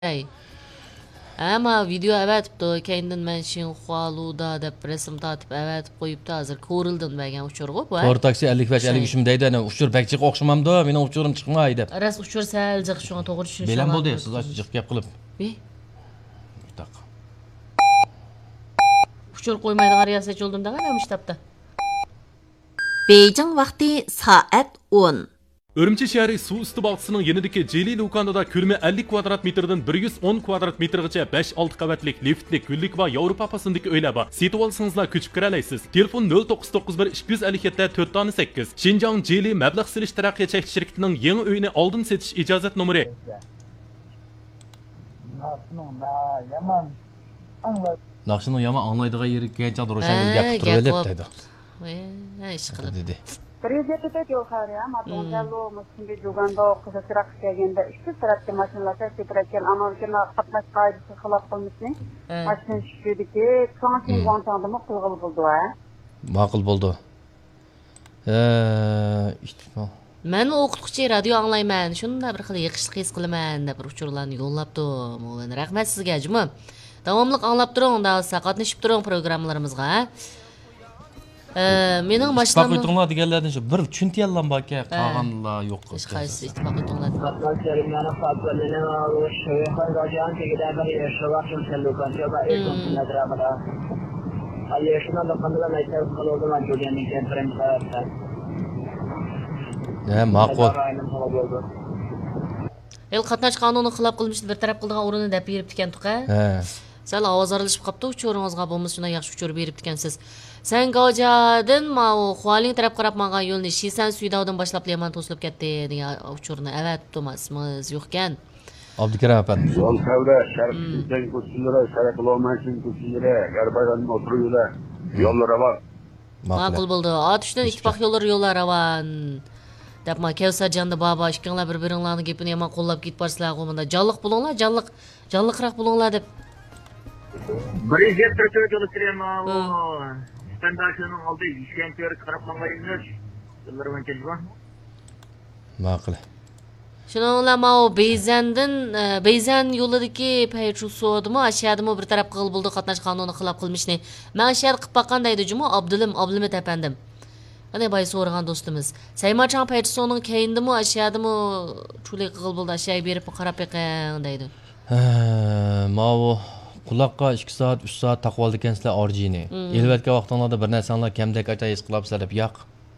Ama video avatibdi, kendin men shin xaluda deb rasm tatib avatib qo'yibdi. Hozir ko'rildim degan uchurg'u bu. To'g'ri taksi 55 53 deydi, ana uchur bakchiga o'xshamamdi, mening uchurim chiqmay deb. Ras uchur sal jiq shunga to'g'ri tushunish. Bilan bo'ldi, siz jiq gap qilib. Taq. Uchur qo'ymaydigan riyosat oldim degan ham ishtabda. Beijing vaqti soat 10. Örümçi şəhəri su üstü bağçısının yenidiki Celi Lukan'da körme 50 kvadrat metrden 110 kvadrat metrgacha 5-6 qavatlik liftlik güllik va Yevropa pasındaki öyle var. Setib olsanızlar küçük kiralaysiz. Telefon 0991 257 4 8. Xinjiang Celi məbləğ silish taraqqiyat çəkiliş şirkətinin yeni öyünü aldın setiş icazət nömrə. Naqshning yomon anglaydigan yeri keyincha Ro'shangul gap turib dedi. Ish qilib dedi. Prezidentlik yo'qariya, Matonjallo Mushimga Juganda qizasiroq kelganda ikki tarafga mashinalar sepratgan Amerikani qatnash qoidasiga xilof qilmishni. Mashina tushidiki, Fransuz Guantanamo qilg'il bo'ldi va. Ma'qul bo'ldi. Men o'qituvchi radio anglayman. Shunda bir xil yiqishli his qilaman deb bir uchurlarni yo'llabdim. Rahmat sizga, juma. Davomli anglab turing, qatnashib turing programmalarimizga. Mening mashinamni ittifoq etinglar deganlardan shu bir tushuntiyanlar borki, qolganlar yo'q. Hech qaysi ittifoq etinglar. Ma'qul. El qatnash qonunini xilof qilmishni bir taraf qildigan o'rinni deb beribdi ekan-tuqa. Sal ovoz aralashib qopdi, uchuringizga bo'lmasa shunday yaxshi uchur beribdi ekansiz. Sen Gojadan mau Xualing taraf qarab menga yo'lni Shisan Suydovdan boshlab Yaman to'silib ketdi degan uchurni avatibdi emasmiz yo'q ekan. Abdukarim efendim. Yol savda, Sharqdan ko'chilari, Sharqlomansin ko'chilari, Garbaydan o'tiruvlar, yo'llar var. Ma'qul bo'ldi. Otishdan ittifoq yo'llari ravan. Debma Kevsarjonda baba ishkinglar bir-biringlarning gapini yomon qo'llab ketib borsizlar, qo'manda jonliq bo'linglar, jonliqroq bo'linglar deb. Birinchi turtirib standartning oldi ishgan ko'rib qarab qolmaymiz. Ularga kelgan. Ma'qul. Shuningla mau Beyzan yo'lidagi paychu sodimi, ashadimi bir taraf qil bo'ldi qatnash qonunini xilof qilmishni. Men ashar qilib baqqan deydi juma Abdulimit apandim. Ana bay so'ragan do'stimiz. Saymachan paychusoning keyindimi, ashadimi chuli qil bo'ldi, ashay berib qarab eqan deydi. Mau quloqqa 2 soat 3 soat taqib oldi ekansizlar orjini. Elvatga vaqtinglarda bir narsalar kamdek acha his qilibsizlar deb yo'q.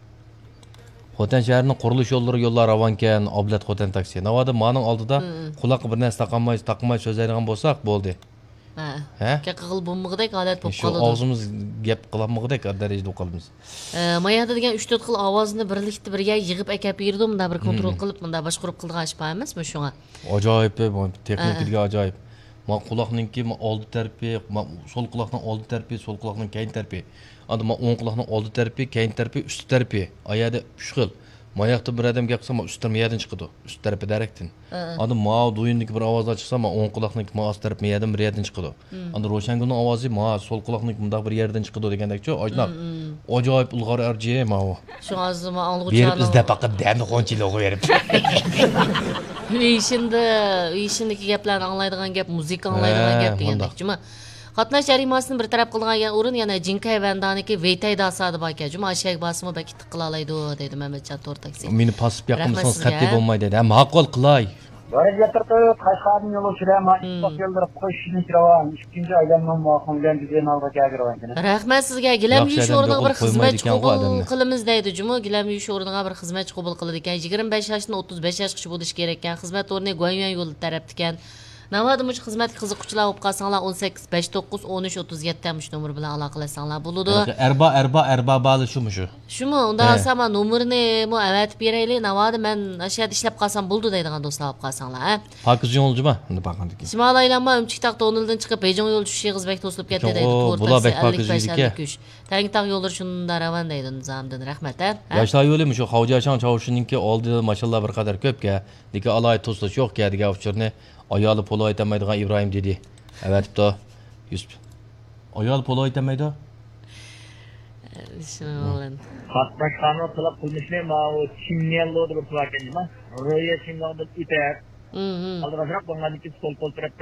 Xotan shahrining qurilish yo'llari ravon ekan, Oblat Xotan taksi. Navoda mening oldida quloqqa bir narsa taqmay so'zlaydigan bo'lsak bo'ldi. Ha? Qaqil bo'lmag'idek holat bo'lib qoldi. Shu og'zimiz gap qilolmag'idek darajada qolamiz. Mayada degan 3-4 xil ovozni birlikda birga yig'ib akab berdim, bunda bir kontrol qilib, bunda boshqarib qilgan ish emasmi shunga? Ajoyib, texnikaga ajoyib. Ma quloqninki oldi tarafi, sol quloqning oldi tarafi, sol quloqning keyin tarafi. Anda ma o'ng quloqning oldi tarafi, keyin tarafi, ust tarafi. Ayada 3 xil. Mayaqda bir odam gap qilsa, ust tarafdan chiqadi. Ust tarafi darakdan. Anda ma duyindagi bir ovozlar chiqsa, ma o'ng quloqning ust tarafi meyadan bir yerdan chiqadi. Anda Ro'shangulning ovozi ma sol quloqning bundaq bir yerdan chiqadi degandek-chi, oydinaq. Ajoyib ulg'or arji ma u. Shu hozir ma olg'uchani berib bizda faqat dami qonchilik qo'yib. Ishindagi gaplarni anglaydigan gap, muzika anglaydigan gap degandek-chimi? Qatnash jarimasini bir taraf qilgan o'rin yana Jinkay Vandaniki Veytay dasadi bor ekan. Juma ashak bosimi baki qila oladi deydi Mamatjon To'rtaksi. Meni pasib yoqmasangiz qat'iy bo'lmaydi dedi. Ma'qul qilay. Barcha turtirib Qashqarning yo'li uchirama, ittifoq yo'ldirib qo'yishni kiravan. 2-oydan ma'qul bilan degan olga kelgan. Rahmat sizga. Gilam yush o'rniga bir xizmatchi qabul qilamiz deydi. Juma gilam yush o'rniga bir xizmatchi qabul qildi ekan. 25 yoshdan 35 yoshgacha bo'lish kerak ekan. Xizmat o'rni Go'yan yo'li tarafda ekan. Navoda mush xizmatga qiziquvchilar bo'lib qolsanglar 18 59 13 37 mush nomer bilan aloqalashsanglar bo'ladi. Erba bali shu. Shumi, unda olsam nomerni mo avatib beraylik. Navoda men ashad ishlab qolsam bo'ldi deydigan do'stlar bo'lib qolsanglar, ha. Pakiz yo'ljima, unda baqandiki. Shimol aylanma Umchiktoq to'nildan chiqib Beyjing yo'l tushishi G'izbek to'silib ketdi deydi. To'rtasi 55. Tangtaq yo'llar shunda ravan deydi nizomdan. Rahmat, ha. Yoshlar yo'li shu Xovjashan Chavushininki oldida mashallah bir qadar ko'pga, lekin alay to'sish yo'q-ku degan uchurni ayoli polo aytamaydigan Ibrohim dedi. Avatibdi. Yusuf. Ayol polo aytamaydi? Shuninglan. Qatnash qonun qilib qilmishni ma o Chimnello deb turganmi? Ro'ya Chimnello itar. Hı hı. Aldırarak bunların ikisi sol kol tarafta